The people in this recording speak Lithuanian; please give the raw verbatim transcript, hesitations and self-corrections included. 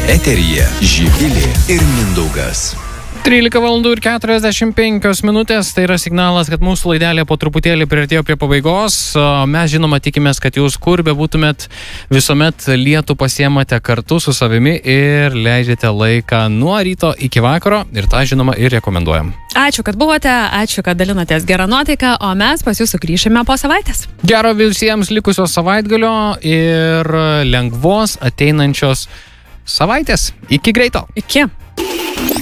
Eteryje Živilė ir Mindaugas. trylika valandų ir keturiasdešimt penkios minutės, tai yra signalas, kad mūsų laidelė po truputėlį priartėjo prie pabaigos. Mes žinoma tikimės, kad jūs kur be būtumėt, visuomet lietų pasiemate kartu su savimi ir leidžiate laiką nuo ryto iki vakaro ir tą žinoma ir rekomenduojam. Ačiū, kad buvote, ačiū, kad dalinatės gerą nuotaiką, o mes pas jūs sugrįšime po savaitės. Gero visiems likusios savaitgalio ir lengvos ateinančios savaitės. Iki greito. Iki.